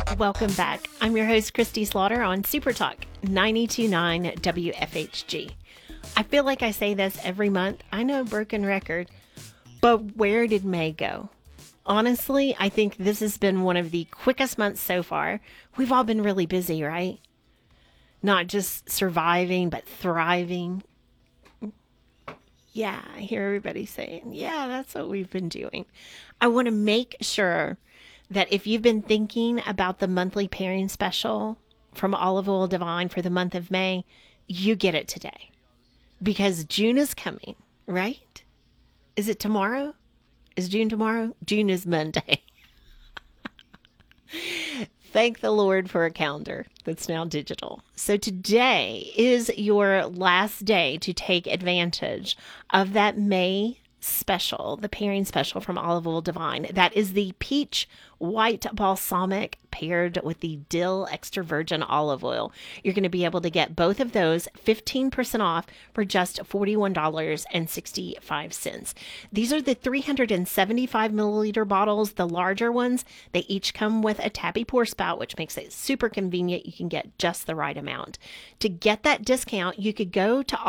Welcome back. I'm your host, Christy Slaughter on Super Talk 92.9 WFHG. I feel like I say this every month. I know, broken record, but where did May go? Honestly, I think this has been one of the quickest months so far. We've all been really busy, right? Not just surviving, but thriving. Yeah, I hear everybody saying, yeah, that's what we've been doing. I want to make sure that if you've been thinking about the monthly pairing special from Olive Oil Divine for the month of May, you get it today because June is coming, right? Is it tomorrow? Is June tomorrow? June is Monday. Thank the Lord for a calendar that's now digital. So today is your last day to take advantage of that May special, the pairing special from Olive Oil Divine. That is the peach white balsamic paired with the dill extra virgin olive oil. You're going to be able to get both of those 15% off for just $41.65. These are the 375 milliliter bottles, the larger ones. They each come with a tappy pour spout, which makes it super convenient. You can get just the right amount. To get that discount, you could go to